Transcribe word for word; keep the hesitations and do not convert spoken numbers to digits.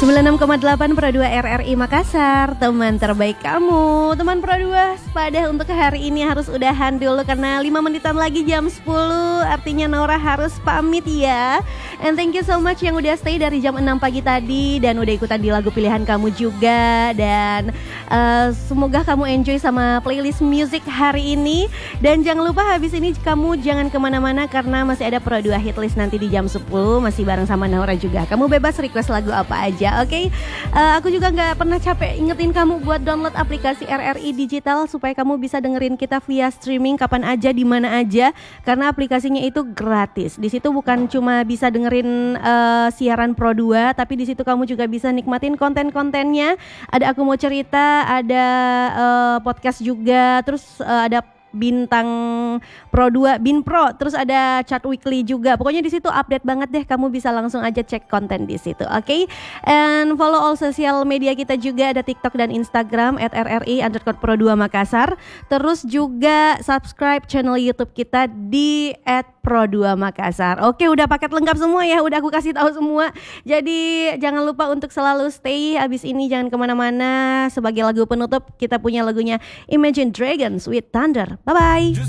sembilan puluh enam koma delapan Pro dua R R I Makassar, teman terbaik kamu. Teman Pro dua, sepada untuk hari ini harus udahan dulu karena lima menitan lagi jam sepuluh. Artinya Nora harus pamit ya. And thank you so much yang udah stay dari jam enam pagi tadi dan udah ikutan di lagu pilihan kamu juga. Dan uh, semoga kamu enjoy sama playlist music hari ini. Dan jangan lupa habis ini kamu jangan kemana-mana karena masih ada Pro dua Hitlist nanti di jam sepuluh. Masih bareng sama Nora juga. Kamu bebas request lagu apa aja, oke? Okay? Uh, aku juga nggak pernah capek ingetin kamu buat download aplikasi R R I Digital supaya kamu bisa dengerin kita via streaming kapan aja, di mana aja, karena aplikasinya itu gratis. Di situ bukan cuma bisa dengerin uh, siaran Pro dua, tapi di situ kamu juga bisa nikmatin konten-kontennya. Ada Aku Mau Cerita, ada uh, podcast juga, terus uh, ada Bintang Pro dua, Bin Pro, terus ada Chat Weekly juga. Pokoknya di situ update banget deh. Kamu bisa langsung aja cek konten di situ, oke? Okay? And follow all sosial media kita juga, ada TikTok dan Instagram at R R I underscore Pro dua Makassar. Terus juga subscribe channel YouTube kita di at Pro dua Makassar. Oke, udah paket lengkap semua ya, udah aku kasih tahu semua. Jadi jangan lupa untuk selalu stay. Abis ini jangan kemana-mana. Sebagai lagu penutup kita punya lagunya Imagine Dragons with Thunder. Bye-bye.